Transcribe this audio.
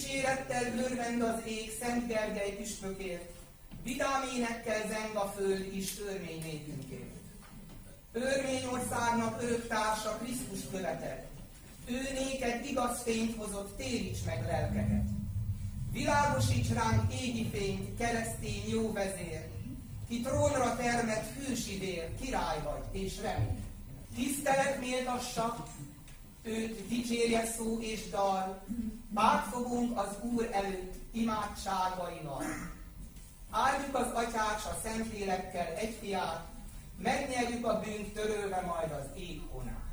Dicsérettel örvend az ég Szent Gergely püspökért, vidám énekkel zeng a föld is örmény népünkért. Örményországnak örök társa Krisztus követett, ő néked igaz fényt hozott, téríts meg lelkeket. Világosíts ránk égi fényt, keresztény jó vezér, ki trónra termett hősi vér, király vagy és remény. Tisztelet méltassa, őt dicsérje szó és dal, pártfogunk az Úr előtt imádságaival. Áldjuk az Atyát s a Szentlélekkel egy fiát, megnyerjük a bűnt törölve majd az ég honát.